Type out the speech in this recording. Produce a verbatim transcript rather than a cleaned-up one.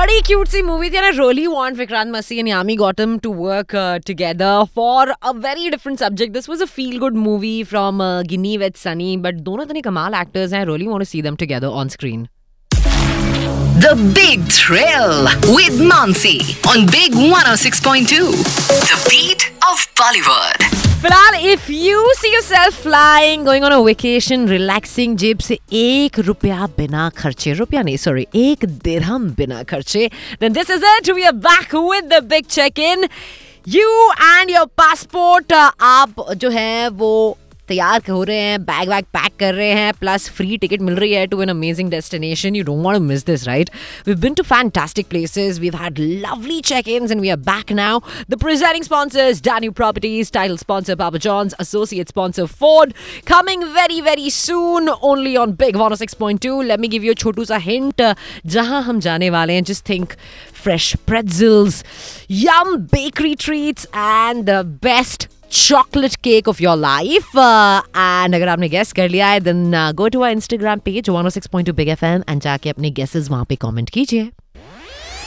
बड़ी क्यूट सी मूवी थी. And I really want Vikrant Massey and Yami Gautam to work uh, together for a very different subject. This was a feel-good movie from uh, Ginny with Sunny, but दोनों इतने कमाल actors हैं. I really want to see them together on screen. The Big Thrill with Mansi on Big one oh six point two. The beat of Bollywood. फिलहाल if you see yourself flying, going on a vacation, relaxing, जेब से एक रुपया बिना खर्चे, रुपया नहीं sorry, एक दिरहम बिना खर्चे, then this is it. We are back with the big check-in. You and your passport, uh, आप जो है वो तैयार हो रहे हैं, बैग वैग पैक कर रहे हैं, प्लस फ्री टिकट मिल रही है to an amazing destination. You don't want to miss this, right? We've been to fantastic places. We've had lovely check-ins and we are back now. The presenting sponsors, Danu Properties, title sponsor Papa John's, associate sponsor Ford. Coming very very soon only on Big one oh six point two. Let me give you a छोटू सा hint. जहां हम जाने वाले हैं, just think fresh pretzels, yum bakery treats and the best chocolate cake of your life. uh, and अगर आपने guess कर लिया है, then uh, go to our Instagram page one oh six point two Big F M and जाके अपने guesses वहाँ पे comment कीजिए.